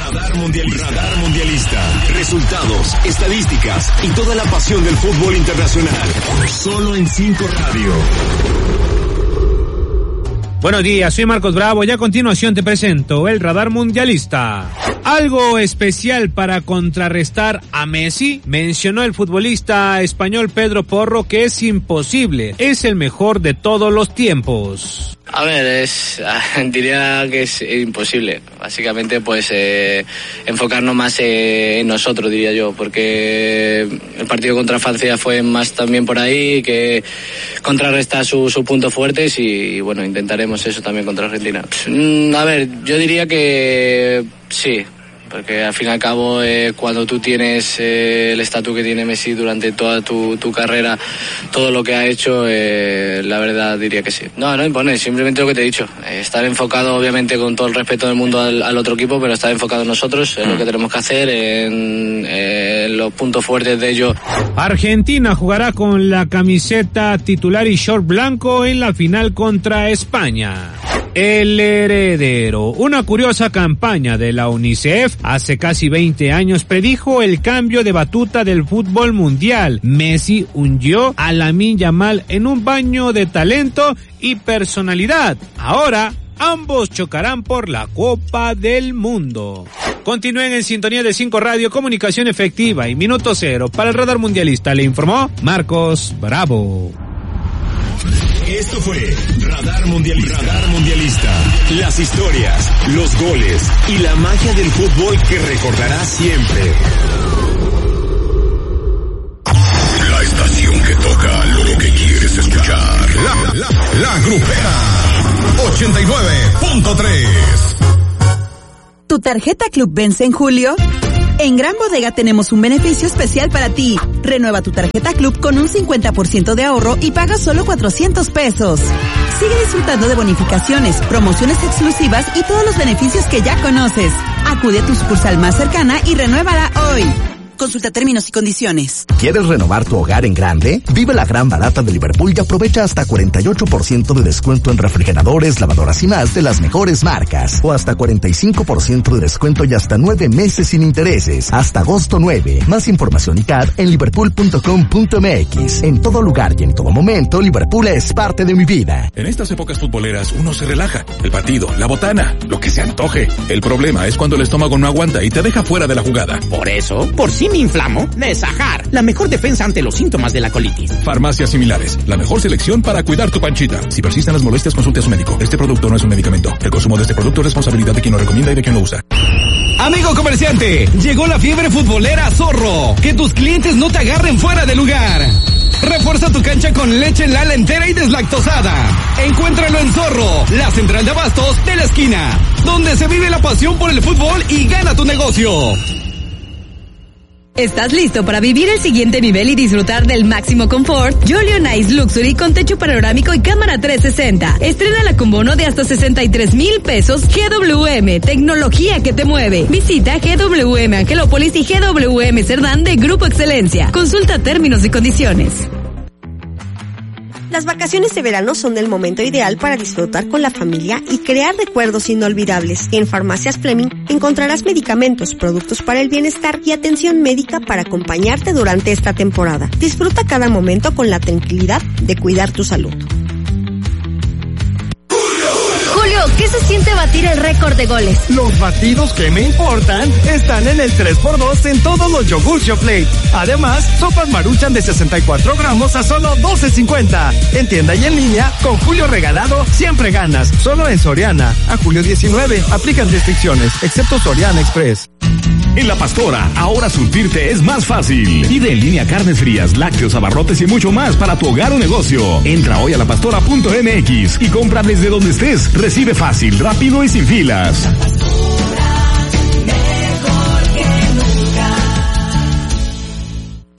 Radar Mundialista. Resultados, estadísticas y toda la pasión del fútbol internacional. Solo en 5 Radio. Buenos días, soy Marcos Bravo y a continuación te presento el Radar Mundialista. Algo especial para contrarrestar a Messi, mencionó el futbolista español Pedro Porro que es imposible, es el mejor de todos los tiempos. A ver, diría que es imposible. Básicamente, pues, enfocarnos más en nosotros, diría yo, porque el partido contra Francia fue más también por ahí, que contrarrestar sus puntos fuertes y, bueno, intentaremos eso también contra Argentina. A ver, yo diría que sí. Porque al fin y al cabo, cuando tú tienes el estatus que tiene Messi durante toda tu carrera, todo lo que ha hecho, la verdad diría que sí. No imponer, simplemente lo que te he dicho. Estar enfocado, obviamente, con todo el respeto del mundo al otro equipo, pero estar enfocado en nosotros, en lo que tenemos que hacer, en los puntos fuertes de ellos. Argentina jugará con la camiseta titular y short blanco en la final contra España. El heredero. Una curiosa campaña de la UNICEF hace casi 20 años predijo el cambio de batuta del fútbol mundial. Messi hundió a Lamine Yamal en un baño de talento y personalidad. Ahora ambos chocarán por la Copa del Mundo. Continúen en sintonía de 5 Radio, comunicación efectiva y minuto cero. Para el Radar Mundialista le informó Marcos Bravo. Esto fue Radar Mundialista. Las historias, los goles y la magia del fútbol que recordarás siempre. La estación que toca lo que quieres escuchar. La Grupera 89.3. ¿Tu tarjeta Club vence en julio? En Gran Bodega tenemos un beneficio especial para ti. Renueva tu tarjeta Club con un 50% de ahorro y paga solo 400 pesos. Sigue disfrutando de bonificaciones, promociones exclusivas y todos los beneficios que ya conoces. Acude a tu sucursal más cercana y renuévala hoy. Consulta términos y condiciones. ¿Quieres renovar tu hogar en grande? Vive la gran barata de Liverpool y aprovecha hasta 48% de descuento en refrigeradores, lavadoras y más de las mejores marcas. O hasta 45% de descuento y hasta 9 meses sin intereses. Hasta agosto 9. Más información y CAD en liverpool.com.mx. En todo lugar y en todo momento, Liverpool es parte de mi vida. En estas épocas futboleras uno se relaja. El partido, la botana, lo que se antoje. El problema es cuando el estómago no aguanta y te deja fuera de la jugada. Por eso, por si me inflamo, Nesajar, la mejor defensa ante los síntomas de la colitis. Farmacias similares, la mejor selección para cuidar tu panchita. Si persisten las molestias, consulte a su médico. Este producto no es un medicamento. El consumo de este producto es responsabilidad de quien lo recomienda y de quien lo usa. Amigo comerciante, llegó la fiebre futbolera Zorro. Que tus clientes no te agarren fuera de lugar. Refuerza tu cancha con leche Lala entera y deslactosada. Encuéntralo en Zorro, la central de abastos de la esquina, donde se vive la pasión por el fútbol y gana tu negocio. ¿Estás listo para vivir el siguiente nivel y disfrutar del máximo confort? Jolio Nice Luxury con techo panorámico y cámara 360. Estrénala con bono de hasta 63,000 pesos. GWM, tecnología que te mueve. Visita GWM Angelópolis y GWM Cerdán de Grupo Excelencia. Consulta términos y condiciones. Las vacaciones de verano son el momento ideal para disfrutar con la familia y crear recuerdos inolvidables. En Farmacias Fleming encontrarás medicamentos, productos para el bienestar y atención médica para acompañarte durante esta temporada. Disfruta cada momento con la tranquilidad de cuidar tu salud. ¿Qué se siente batir el récord de goles? Los batidos que me importan están en el 3x2 en todos los yogurts Yoplait. Además, sopas Maruchan de 64 gramos a solo $12.50. En tienda y en línea, con Julio Regalado, siempre ganas. Solo en Soriana. A julio 19, aplican restricciones, excepto Soriana Express. En La Pastora, ahora surtirte es más fácil. Pide en línea carnes frías, lácteos, abarrotes y mucho más para tu hogar o negocio. Entra hoy a lapastora.mx y compra desde donde estés. Recibe fácil, rápido y sin filas.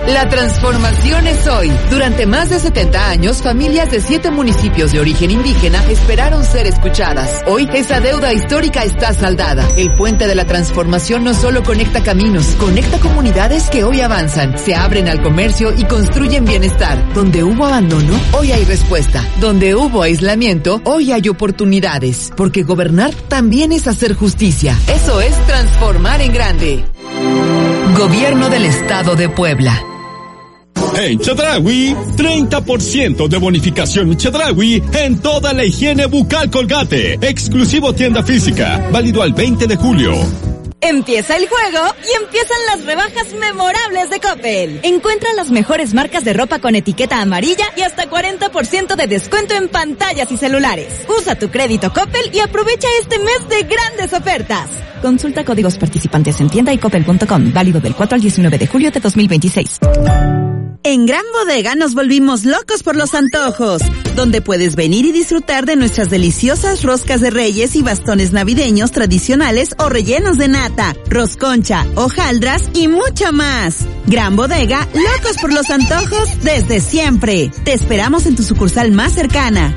La transformación es hoy. Durante más de 70 años, familias de 7 municipios de origen indígena esperaron ser escuchadas. Hoy, esa deuda histórica está saldada. El puente de la transformación no solo conecta caminos, conecta comunidades que hoy avanzan, se abren al comercio y construyen bienestar. Donde hubo abandono, hoy hay respuesta. Donde hubo aislamiento, hoy hay oportunidades. Porque gobernar también es hacer justicia. Eso es transformar en grande. Gobierno del Estado de Puebla. En Chedraui, 30% de bonificación Chedraui en toda la higiene bucal Colgate. Exclusivo tienda física, válido al 20 de julio. Empieza el juego y empiezan las rebajas memorables de Coppel. Encuentra las mejores marcas de ropa con etiqueta amarilla y hasta 40% de descuento en pantallas y celulares. Usa tu crédito Coppel y aprovecha este mes de grandes ofertas. Consulta códigos participantes en tienda y coppel.com. Válido del 4 al 19 de julio de 2026. En Gran Bodega nos volvimos locos por los antojos, donde puedes venir y disfrutar de nuestras deliciosas roscas de reyes y bastones navideños tradicionales o rellenos de nata, rosconcha, hojaldras y mucho más. Gran Bodega, locos por los antojos desde siempre. Te esperamos en tu sucursal más cercana.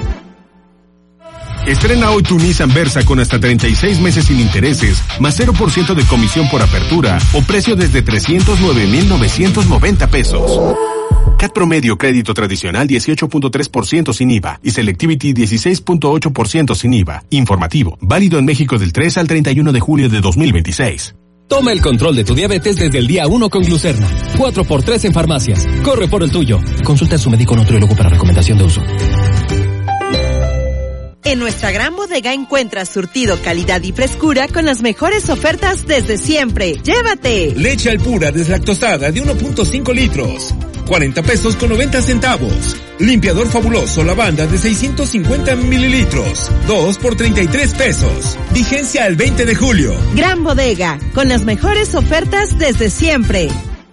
Estrena hoy tu Nissan Versa con hasta 36 meses sin intereses, más 0% de comisión por apertura o precio desde 309,990 pesos. CAT promedio crédito tradicional 18.3% sin IVA y Selectivity 16.8% sin IVA. Informativo, válido en México del 3 al 31 de julio de 2026. Toma el control de tu diabetes desde el día 1 con Glucerna. 4x3 en farmacias. Corre por el tuyo. Consulta a su médico nutriólogo para recomendación de uso. En nuestra Gran Bodega encuentras surtido, calidad y frescura con las mejores ofertas desde siempre. ¡Llévate! Leche Alpura deslactosada de 1.5 litros. 40 pesos con 90 centavos. Limpiador fabuloso lavanda de 650 mililitros. 2 por 33 pesos. Vigencia el 20 de julio. Gran Bodega, con las mejores ofertas desde siempre.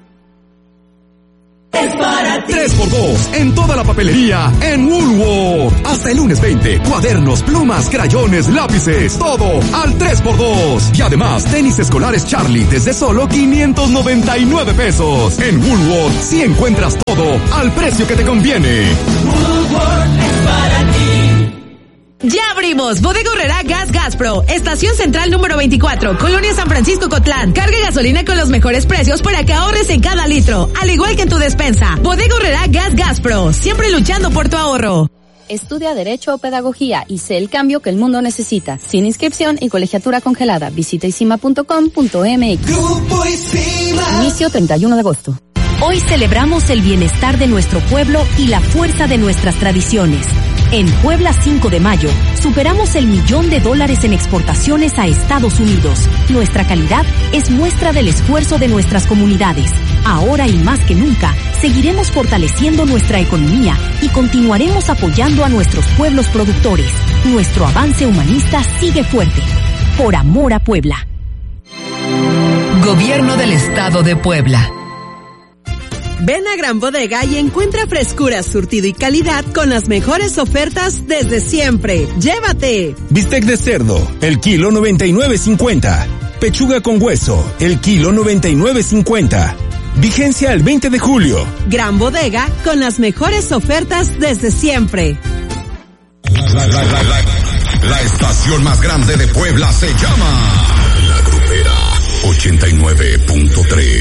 Es para ti. 3x2 en toda la papelería en Woolworth. Hasta el lunes 20. Cuadernos, plumas, crayones, lápices, todo al 3x2. Y además, tenis escolares Charlie desde solo 599 pesos. En Woolworth sí encuentras todo al precio que te conviene. Woolworth es para ti. Ya abrimos. Bodega Aurrerá Gas Gaspro. Estación Central número 24. Colonia San Francisco Cotlán. Carga gasolina con los mejores precios para que ahorres en cada litro. Al igual que en tu despensa. Bodega Aurrerá Gas Gaspro. Siempre luchando por tu ahorro. Estudia Derecho o Pedagogía y sé el cambio que el mundo necesita. Sin inscripción y colegiatura congelada. Visita isima.com.mx. Grupo Isima. Inicio 31 de agosto. Hoy celebramos el bienestar de nuestro pueblo y la fuerza de nuestras tradiciones. En Puebla 5 de mayo, superamos el $1,000,000 en exportaciones a Estados Unidos. Nuestra calidad es muestra del esfuerzo de nuestras comunidades. Ahora y más que nunca, seguiremos fortaleciendo nuestra economía y continuaremos apoyando a nuestros pueblos productores. Nuestro avance humanista sigue fuerte. Por amor a Puebla. Gobierno del Estado de Puebla. Ven a Gran Bodega y encuentra frescura, surtido y calidad con las mejores ofertas desde siempre. ¡Llévate! Bistec de cerdo, el kilo 99.50. Pechuga con hueso, el kilo 99.50. Vigencia el 20 de julio. Gran Bodega con las mejores ofertas desde siempre. La estación más grande de Puebla se llama La Grupera 89.3.